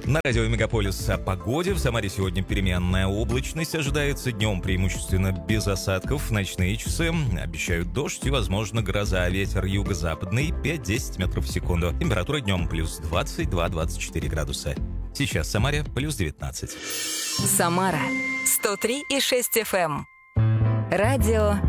На радио Мегаполис о погоде. В Самаре сегодня переменная облачность ожидается. Днем преимущественно без осадков. Ночные часы обещают дождь и, возможно, гроза. Ветер юго-западный 5-10 метров в секунду. Температура днем плюс 22-24 градуса. Сейчас в Самаре плюс 19. Самара 103,6 FM. Радио